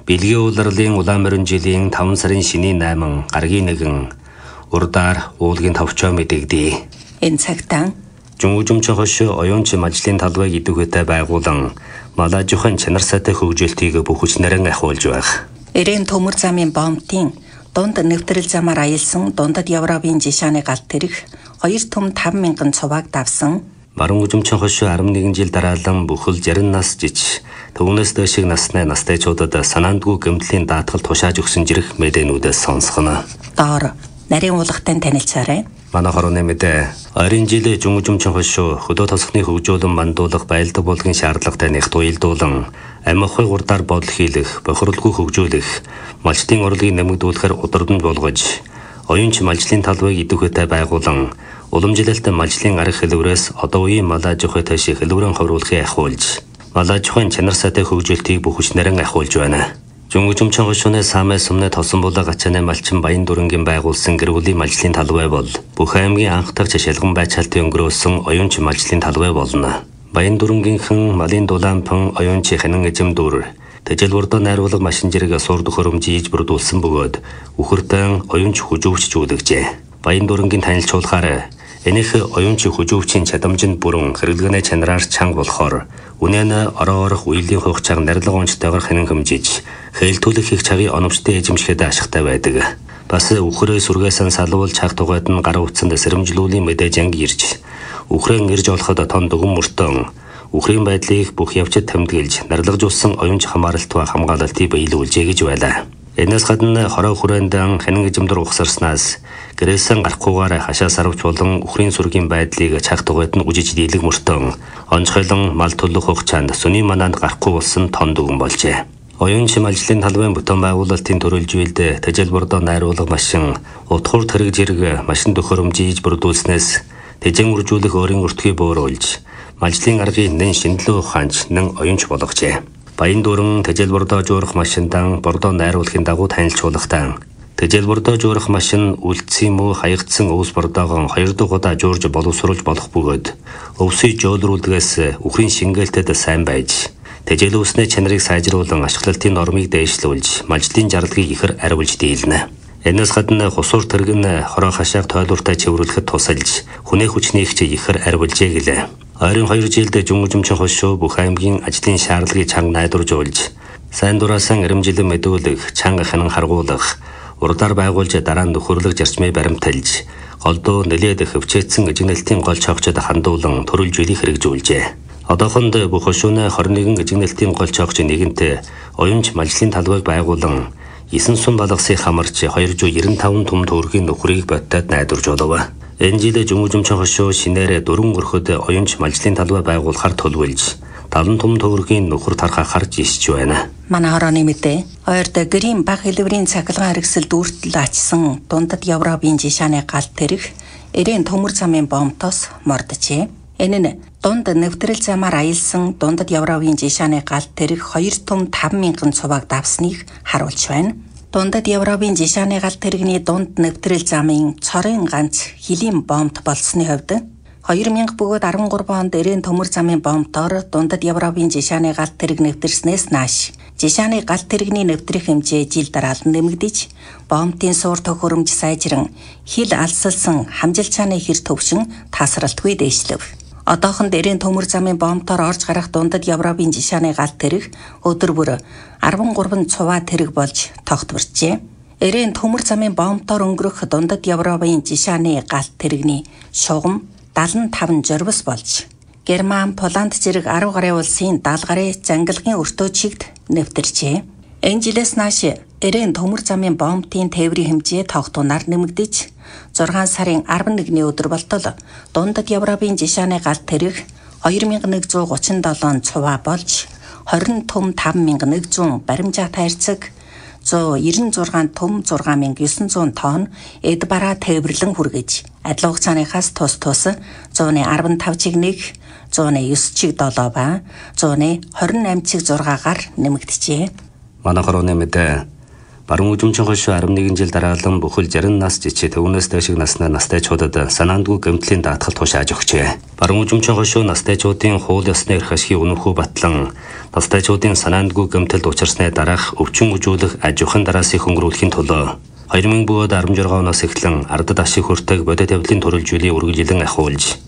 Бэлгийн улирлын Улаанморин жилийн 5 сарын шөнийн 8 гаргийн 1 урдаар уулгийн товчоо мэдэгдэе. Энэ цагтаа Жумжумч хошоо оюунч мажлын талбайг идэвхтэй байгуулан малажхан чанар сайтай хөгжүүлтийг бүх хүчнэрэн ахиулж байх. Эрээн төмөр замын бомбтын дунд нэвтрэл замаар аялсан дундад Европын жишааны галт тэрэг 2 том 5,000 цуваг давсан. Баруун жумч хошоо 11 жил дараалан бүхэл 60 нас жиж төвнөөс дэшиг настайчуудад санаандгүй гэмтлийн даатгал тушааж өгсөн жирэх мэдэнүүдээс сонсгоно. Доор нарийн уулгатай танилцаарай. Манай хорооны мэдээ ойрын жилээ жумч хошоо хөдөө тосхны хөгжүүлэн мандуулах байлдаг болгон шаардлагатай нэгт уялдуулан амихой гурдаар бодол хийлэх, бохирлгүй хөгжүүлэх, малчтын орлогыг нэмэгдүүлэхээр удирдан болгож, оюунч малжлын талбайг идэвхтэй байгуулан уламжлалт малжлын арга хэлбэрээс одоо үеийн малажихой таши хэлбэрэн ховруулахыг ахиулж, малажихын чанар сайтай хөгжүүлтийг бүх хүчнэрэн ахиулж байна. Жумч хошооны самай сумны тосон булаа гачааны малчин Баян дүрэнгийн байгуулсан гэр бүлийн малжлын талбай бол бүх аймгийн анх дахь шалган байцаалтын өнгөрөөсөн оюунч малжлын талбай болно. Баян дүрэнгийнхэн малын дулаанпан оюунч ханин эзэмдүр тэжээлбордоо найруулга машин зэрэг сурд хөрөмжиж бүрдүүлсэн бөгөөд үхэртэн оюунч хүжүүвчжүүлэгжээ. Баян дүрэнгийн танилцуулахаар энийх оюунч хүжүүвчийн чадамжинд бүрэн хэрэглэгний чанараар чанга болохоор үнэн ороорох үеийн хугацааг нарилга онцтойгоор хянан хэмжиж хэлтүүлэх их цагийн оновчтой эзэмшихэд ашигтай байдаг. Бас үхрээ сүргээсэн салвал цаг тугайд нь гар утсанд сэрэмжлүүлийн мэдээж анги ирж үхрэн ирж олоход тон дүгэн мөртөн үхрийн байдлыг бүх явцад тэмдэглэж нарилгажуулсан оюунч хамааралттай хамгаалалтыг биелүүлжээ гэж байлаа. Энэс гадна хороо хүрээндээ хянан эзэмдэр ухсарснаас гэрээсэн гарахгүйгээр хашаа сарвч болон үхрийн сүргийн байдлыг цаг тугайд нь үжиж дийлэг мөртөн онцгойлон мал төлөх хугацаанд сүний мананд гарахгүй болсон тон дүгэн болжээ. Оюунч малжлын талбайн бүтээн байгуулалтын төрөлжүүлэлд тэжээлбордоо найруулга машин утгуур тэрэг зэрэг машин төхөөрөмжиж бүрдүүлснээс тэжэн үржүүлэх өөрийн өртгийг бууруулж малжлын аргыг нэн шинэлүү ухаанч нэн оюунч болгожээ. Баян дүрэн тэжээлбордоо жуурах машиндан бордоо найруулахын дагуу танилцуулгатай. Тэжээлбордоо жуурах машин үлдсэн муу хаягдсан өвс бордоогоо 2 дахь удаа жуурж боловсруулж болох бөгөөд өвсөй жөөлрүүлдгээс үхрийн шингээлтэд сайн байж тэжээлүүсний чанарыг сайжруулан ашиглалтын нормыг дээшлүүлж малжлын жаргалыг ихэр арвилж дийлнэ. Энэс гадна хусуур тэрэг нь хороо хашааг тойлууртай чивэрлэхэд тусалж хүнээ хүчнийх чи ихэр арвилжээ гэлээ. Ойрын 2 жилд жумч хошоо бүх аймгийн ажлын шаардлагыг чанга найдваржуулж, сайн дураасан эрэмжилэн мэдүүлэх, чанга хянан харгуулах, урдаар байгуулж дараа нь нөхөрлөг зарчмыг баримталж, голдуу нэлээд хөвчээдсэн эжигнэлтийн гол чогчод хандуулан төрөлжүүлэх хэрэгжүүлжээ. Одоохонд бүх хошооны 21 эжигнэлтийн гол чогч нэгэнтээ оюунч малжлын талбайг байгуулан 9 сум балгасын хамарч 295 том төгрөгийн нөхрийг бодтойд найдваржуулав. Энэ жил жумч хошоо шинээр 4 өрхөд оюунч малжлын талбай байгуулахар төлөвлөж 70 том төгрөгийн нөхөр тархаа харж исч байна. Манай хорооны мэдээ ойрд гэрийн баг хэлбэрийн цахилгаан хэрэгсэл дүүртэл ачсан дундад Европын жишааны галт тэрэг эрээн төмөр замын бомбтоос мордожээ. Энэ нь дунд нэвтрэл замаар аялсан дундад Европын жишааны галт тэрэг 2 том 5,000 цуваг давсныг харуулж байна. Дундад Европын жишааны галт тэрэгний дунд нэвтрэл замын цорын ганц хилийн бомбт болсны хувьд 2000 бөгөөд 13 онд эрээн төмөр замын бомбтоор дундад Европын жишааны галт тэрэг нэвтэрснээс нааш жишааны галт тэрэгний нэвтрэх хэмжээ жил дараалан нэмэгдэж бомбтын суур төхөөрөмж сайжран хил алсалсан хамжилчааны хэр төвшин тасралтгүй дээшлэв. Одоохонд эрээн төмөр замын бомбтоор орж гарах дундад Европын жишааны галт тэрэг өдөр бүр 13 цуваа тэрэг болж тогтворчээ. Эрээн төмөр замын бомбтоор өнгөрөх дундад Европын жишааны галт тэрэгний шугам 75 журвас болж Герман, Поланд зэрэг 10 гаруй улсын 70 гаруй зангалгын өртөө чигт нэвтэрчээ. Энэ жилээс нааш эрээн төмөр замын бомбтын тээврийн хэмжээ тогтунаар нэмэгдэж 6 сарын 11-ний өдөр болтол дундад Европын жишааны галт тэрэг 2137 цуваа болж 20 том 5100 баримжаа тайрцаг 196 том 6900 тонн эд бараа тээвэрлэн хүргэж адил хугацааныхаас тус 115 чиг 1, 109 чиг 7 ба 128 чиг 6-гаар нэмэгдэжээ. Манай хорооны мэдээ Баруун үзмчин хошуу 11 жил дараалан бүхэл 60 нас жичээ төвнөөс дэшиг наснаа настайчуудад санаандгүй гэмтлийн даатгал тушааж өгчээ. Баруун үзмчин хошуу настайчуудын хууль ёсны эрх ашигыг өнөрхөө батлан настайчуудын санаандгүй гэмтэлд учирсны дараах өвчин үзүүлэх аж ахуйн дараасыг хөнгөрүүлэхийн тулд 2016 оноос эхлэн ардад ашиг хүртэг бодит явдлын төрөлжүүлийг үргэлжлэн ахиулж